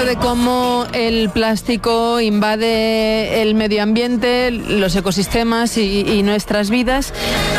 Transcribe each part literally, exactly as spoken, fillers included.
de cómo el plástico invade el medio ambiente, los ecosistemas y, y nuestras vidas.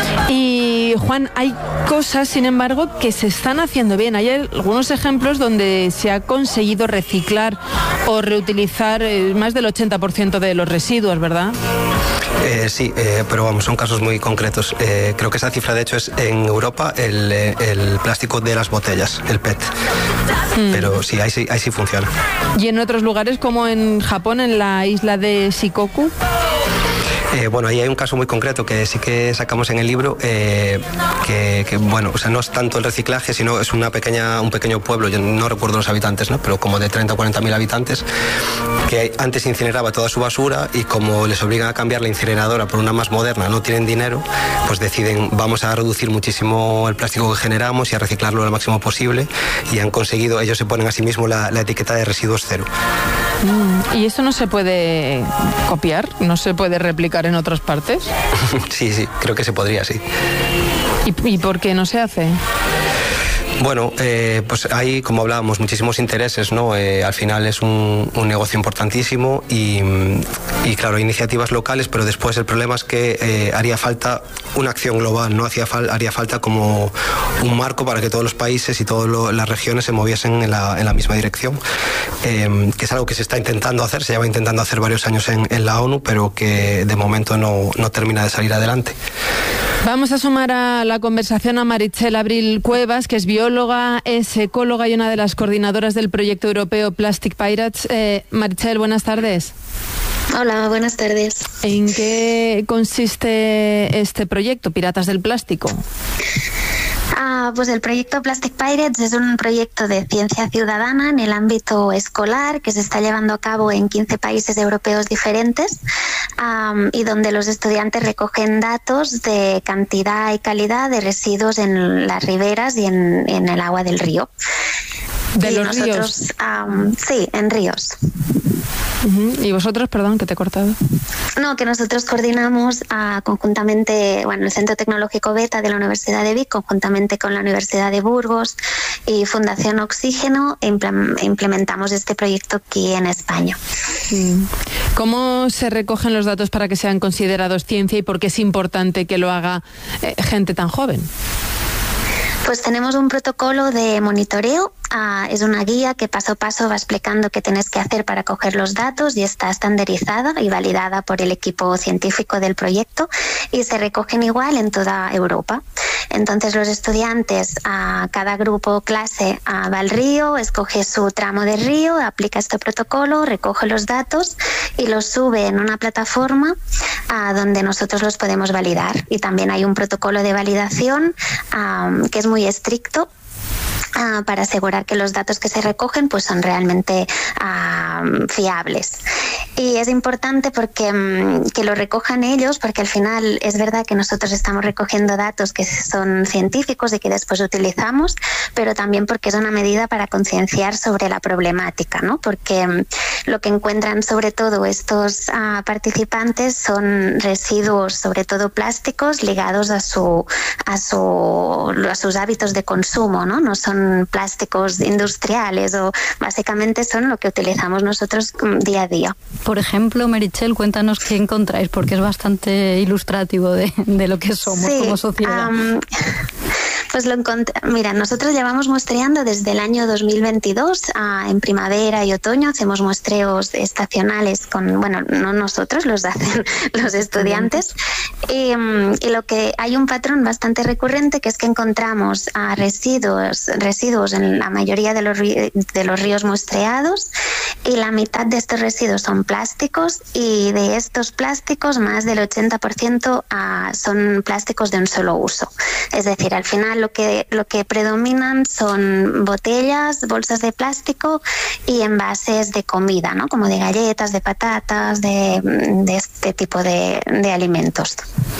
Y Juan, hay cosas, sin embargo, que se están haciendo bien. Hay algunos ejemplos donde se ha conseguido reciclar o reutilizar más del ochenta por ciento de los residuos, ¿verdad? Eh, sí, eh, pero vamos, son casos muy concretos. Eh, creo que esa cifra, de hecho, es en Europa el, el plástico de las botellas, el P E T. Mm. Pero sí, ahí sí, ahí sí funciona. ¿Y en otros lugares, como en Japón, en la isla de Shikoku? Eh, bueno, ahí hay un caso muy concreto que sí que sacamos en el libro, eh, que, que bueno, o sea, no es tanto el reciclaje, sino es una pequeña, un pequeño pueblo, yo no recuerdo los habitantes, ¿no? Pero como de treinta o cuarenta mil habitantes, que antes incineraba toda su basura y como les obligan a cambiar la incineradora por una más moderna, no tienen dinero, pues deciden, vamos a reducir muchísimo el plástico que generamos y a reciclarlo lo máximo posible, y han conseguido, ellos se ponen a sí mismos la, la etiqueta de residuos cero. Mm, ¿y eso no se puede copiar? ¿No se puede replicar en otras partes? Sí, sí, creo que se podría, sí. ¿Y, y por qué no se hace? Bueno, eh, pues hay, como hablábamos, muchísimos intereses, ¿no? Eh, al final es un, un negocio importantísimo y, y, claro, iniciativas locales, pero después el problema es que eh, haría falta una acción global, ¿no? Hacía fal, haría falta como un marco para que todos los países y todas las regiones se moviesen en la, en la misma dirección, eh, que es algo que se está intentando hacer, se lleva intentando hacer varios años en, en la ONU, pero que de momento no, no termina de salir adelante. Vamos a sumar a la conversación a Meritxell Abril Cuevas, que es bióloga, es ecóloga y una de las coordinadoras del proyecto europeo Plastic Pirates. Eh, Meritxell, buenas tardes. Hola, buenas tardes. ¿En qué consiste este proyecto, Piratas del Plástico? Ah, pues el proyecto Plastic Pirates es un proyecto de ciencia ciudadana en el ámbito escolar que se está llevando a cabo en quince países europeos diferentes, um, y donde los estudiantes recogen datos de cantidad y calidad de residuos en las riberas y en, en el agua del río. ¿De y los nosotros, ríos? Um, sí, en ríos. Uh-huh. ¿Y vosotros, perdón, que te he cortado? No, que nosotros coordinamos uh, conjuntamente, bueno, el Centro Tecnológico Beta de la Universidad de Vic, conjuntamente con la Universidad de Burgos y Fundación Oxígeno, implementamos este proyecto aquí en España. ¿Cómo se recogen los datos para que sean considerados ciencia y por qué es importante que lo haga eh, gente tan joven? Pues tenemos un protocolo de monitoreo, uh, es una guía que paso a paso va explicando qué tienes que hacer para coger los datos y está estandarizada y validada por el equipo científico del proyecto y se recogen igual en toda Europa. Entonces los estudiantes, uh, cada grupo o clase uh, va al río, escoge su tramo de río, aplica este protocolo, recoge los datos y los sube en una plataforma uh, donde nosotros los podemos validar. Y también hay un protocolo de validación um, que es muy estricto uh, para asegurar que los datos que se recogen pues son realmente uh, fiables. Y es importante porque um, que lo recojan ellos, porque al final es verdad que nosotros estamos recogiendo datos que son científicos y que después utilizamos, pero también porque es una medida para concienciar sobre la problemática, ¿no? Porque um, lo que encuentran sobre todo estos uh, participantes son residuos, sobre todo plásticos, ligados a su a su a sus hábitos de consumo, ¿no? No son plásticos industriales, o básicamente son lo que utilizamos nosotros día a día. Por ejemplo, Meritxell, cuéntanos qué encontráis, porque es bastante ilustrativo de, de lo que somos sí, como sociedad. Um, pues lo encontré. Mira, nosotros llevamos muestreando desde el año dos mil veintidós, uh, en primavera y otoño hacemos muestreos estacionales con, bueno, no nosotros, los hacen los estudiantes, y, um, y lo que hay un patrón bastante recurrente que es que encontramos uh, residuos, residuos en la mayoría de los, de los ríos muestreados, y la mitad de estos residuos son plásticos, y de estos plásticos más del ochenta por ciento uh, son plásticos de un solo uso. Es decir, al final lo que, lo que predominan son botellas, bolsas de plástico y envases de comida, ¿no? Como de galletas, de patatas, de, de este tipo de, de alimentos.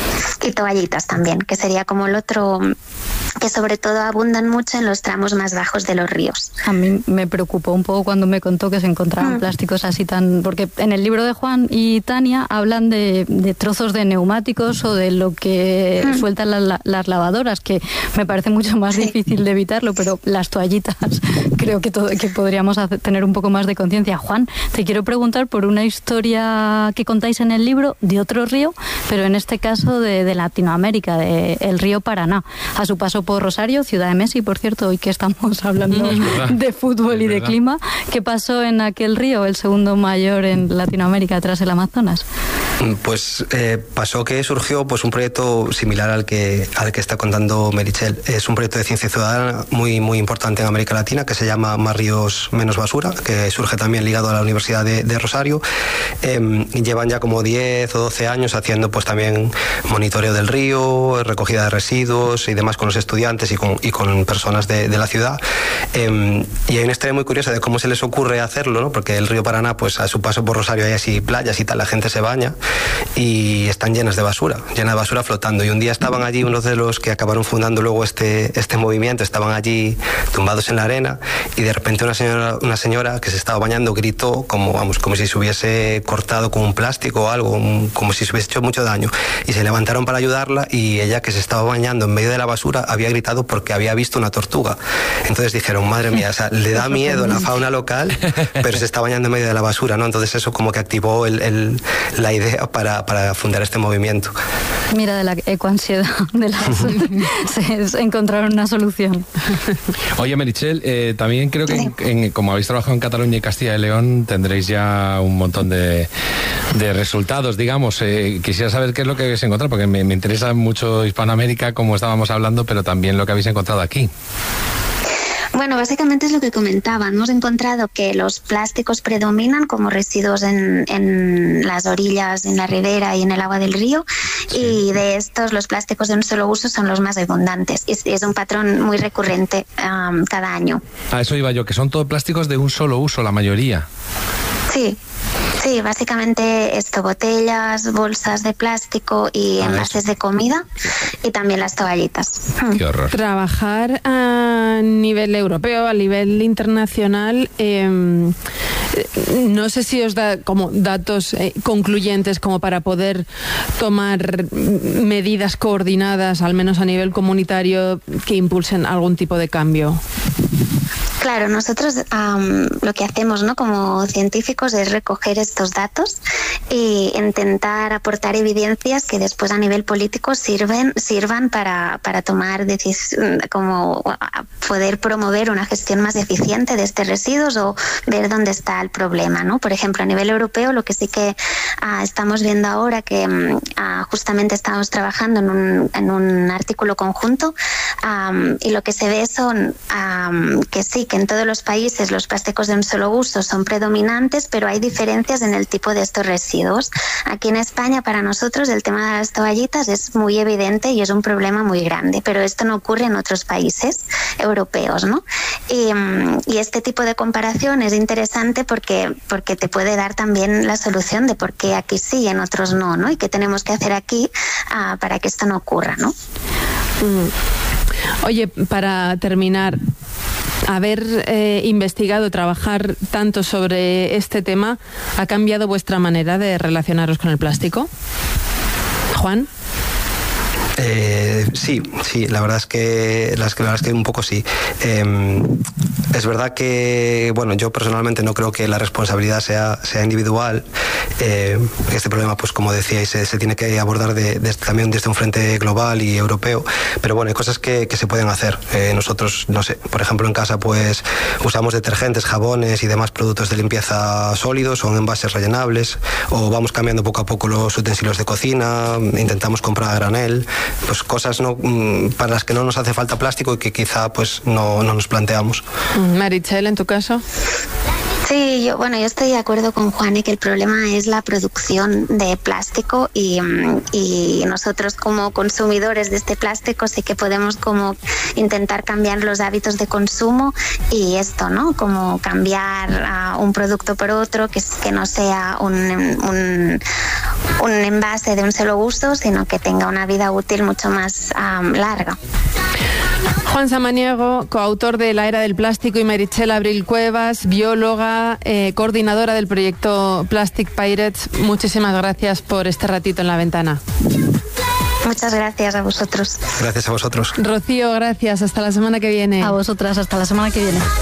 Y toallitas también, que sería como el otro, que sobre todo abundan mucho en los tramos más bajos de los ríos. A mí me preocupó un poco cuando me contó que se encontraba encontraran mm. plásticos así tan... Porque en el libro de Juan y Tania hablan de, de trozos de neumáticos o de lo que mm. sueltan la, las lavadoras, que me parece mucho más sí. difícil de evitarlo, pero las toallitas creo que, todo, que podríamos hacer, tener un poco más de conciencia. Juan, te quiero preguntar por una historia que contáis en el libro de otro río, pero en este caso de, de Latinoamérica, de el río Paraná, a su paso por Rosario, ciudad de Messi, por cierto, hoy que estamos hablando de fútbol y de clima. ¿Qué pasó en aquel río, el segundo mayor en Latinoamérica tras el Amazonas? Pues eh, pasó que surgió pues un proyecto similar al que al que está contando Meritxell. Es un proyecto de ciencia ciudadana muy muy importante en América Latina que se llama Más ríos, menos basura, que surge también ligado a la Universidad de, de Rosario. Eh, llevan ya como diez o doce años haciendo pues también monitoreo del río, recogida de residuos y demás con los estudiantes y con, y con personas de, de la ciudad. Eh, y hay una historia muy curiosa de cómo se les ocurre hacerlo, ¿no? Porque el río Paraná, pues a su paso por Rosario hay así playas y tal, la gente se baña y están llenas de basura, llenas de basura flotando. Y un día estaban allí unos de los que acabaron fundando luego este, este movimiento, estaban allí tumbados en la arena y de repente una señora, una señora que se estaba bañando gritó como, vamos, como si se hubiese cortado con un plástico o algo, un, como si se hubiese hecho mucho daño. Y se levantaron para ayudarla y ella, que se estaba bañando en medio de la basura, había gritado porque había visto una tortuga. Entonces dijeron, madre mía, o sea, le da miedo la fauna local, pero se está bañando en medio de la basura, ¿no? Entonces eso como que activó el, el, la idea para, para fundar este movimiento. Mira, de la ecoansiedad de las, se, se encontraron una solución. Oye, Meritxell, eh, también creo que en, en, como habéis trabajado en Cataluña y Castilla y León tendréis ya un montón de, de resultados, digamos. Eh, quisiera saber qué es lo que habéis encontrado, porque me, me interesa mucho Hispanoamérica, como estábamos hablando, pero también lo que habéis encontrado aquí. Bueno, básicamente es lo que comentaban. Hemos encontrado que los plásticos predominan como residuos en, en las orillas, en la ribera y en el agua del río, sí. Y de estos los plásticos de un solo uso son los más abundantes. Es, es un patrón muy recurrente um, cada año. A eso iba yo, que son todos plásticos de un solo uso, la mayoría. Sí. Sí, básicamente esto, botellas, bolsas de plástico y ah, envases eso. de comida y también las toallitas. Qué horror. Trabajar a nivel europeo, a nivel internacional, eh, no sé si os da como datos eh, concluyentes como para poder tomar medidas coordinadas, al menos a nivel comunitario, que impulsen algún tipo de cambio. Claro, nosotros um, lo que hacemos, ¿no?, como científicos es recoger estos datos e intentar aportar evidencias que después a nivel político sirven, sirvan para, para tomar decisiones, como poder promover una gestión más eficiente de estos residuos o ver dónde está el problema, ¿no? Por ejemplo, a nivel europeo, lo que sí que uh, estamos viendo ahora, que uh, justamente estamos trabajando en un, en un artículo conjunto um, y lo que se ve son um, que sí, que en todos los países los plásticos de un solo uso son predominantes, pero hay diferencias en el tipo de estos residuos. Aquí en España, para nosotros, el tema de las toallitas es muy evidente y es un problema muy grande, pero esto no ocurre en otros países europeos, ¿no? Y, y este tipo de comparación es interesante porque, porque te puede dar también la solución de por qué aquí sí y en otros no, ¿no? Y qué tenemos que hacer aquí uh, para que esto no ocurra, ¿no? Mm. Oye, para terminar, haber eh, investigado, trabajar tanto sobre este tema, ¿ha cambiado vuestra manera de relacionaros con el plástico? Juan. Eh, sí, sí, la verdad es que la verdad es que un poco sí. Eh, es verdad que, bueno, yo personalmente no creo que la responsabilidad sea, sea individual. Eh, este problema, pues como decíais, se, se tiene que abordar de, de, también desde un frente global y europeo. Pero bueno, hay cosas que, que se pueden hacer. Eh, nosotros, no sé, por ejemplo en casa pues usamos detergentes, jabones y demás productos de limpieza sólidos o en envases rellenables, o vamos cambiando poco a poco los utensilios de cocina, intentamos comprar a granel. Pues cosas no, para las que no nos hace falta plástico y que quizá pues no, no nos planteamos. Meritxell, ¿en tu caso? Sí, yo, bueno, yo estoy de acuerdo con Juan y que el problema es la producción de plástico y, y nosotros como consumidores de este plástico sí que podemos como intentar cambiar los hábitos de consumo y esto, ¿no? Como cambiar uh, un producto por otro que, que no sea un, un, un envase de un solo uso, sino que tenga una vida útil mucho más um, larga. Juan Samaniego, coautor de La Era del Plástico, y Meritxell Abril Cuevas, bióloga, eh, coordinadora del proyecto Plastic Pirates. Muchísimas gracias por este ratito en La Ventana. Muchas gracias a vosotros. Gracias a vosotros. Rocío, gracias. Hasta la semana que viene. A vosotras, hasta la semana que viene.